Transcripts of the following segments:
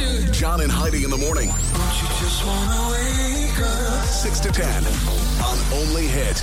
John and Heidi in the morning. 6 to 10 on Only Hit.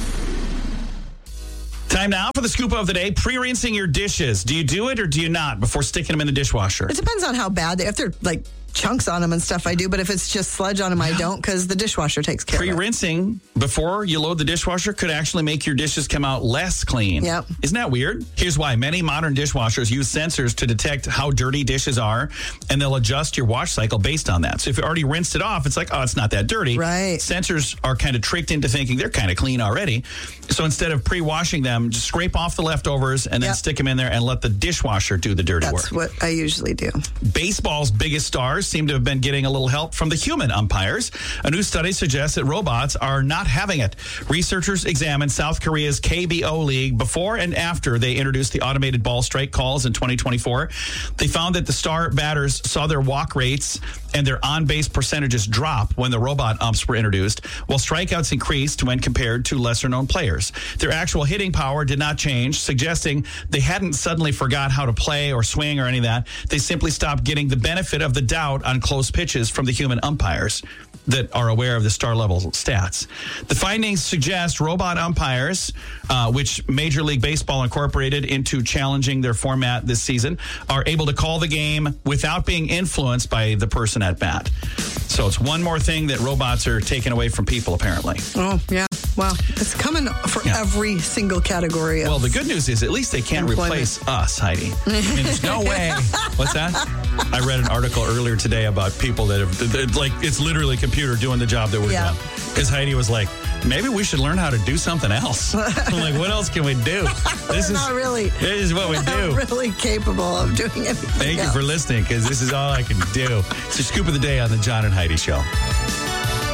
Time now for the scoop of the day. Pre-rinsing your dishes. Do you do it or do you not before sticking them in the dishwasher? It depends on how bad if they're like chunks on them and stuff, I do. But if it's just sludge on them, I don't, because the dishwasher takes care of it. Pre-rinsing before you load the dishwasher could actually make your dishes come out less clean. Yep. Isn't that weird? Here's why. Many modern dishwashers use sensors to detect how dirty dishes are, and they'll adjust your wash cycle based on that. So if you already rinsed it off, it's like, oh, it's not that dirty. Right. Sensors are kind of tricked into thinking they're kind of clean already. So instead of pre-washing them, just scrape off the leftovers and then stick them in there and let the dishwasher do the dirty work. That's what I usually do. Baseball's biggest stars seem to have been getting a little help from the human umpires. A new study suggests that robots are not having it. Researchers examined South Korea's KBO League before and after they introduced the automated ball strike calls in 2024. They found that the star batters saw their walk rates and their on-base percentages drop when the robot umps were introduced, while strikeouts increased when compared to lesser-known players. Their actual hitting power did not change, suggesting they hadn't suddenly forgot how to play or swing or any of that. They simply stopped getting the benefit of the doubt on close pitches from the human umpires that are aware of the star level stats. The findings suggest robot umpires, which Major League Baseball incorporated into challenging their format this season, are able to call the game without being influenced by the person at bat. So it's one more thing that robots are taking away from people, apparently. Oh, yeah. Well, it's coming for every single category. Well, the good news is at least they can't replace us, Heidi. I mean, there's no way. What's that? I read an article earlier today about people that have, like, it's literally a computer doing the job that we're doing. Because Heidi was like, maybe we should learn how to do something else. I'm like, what else can we do? This is what we do. Not really capable of doing anything Thank you for listening, because this is all I can do. It's the scoop of the day on the John and Heidi Show.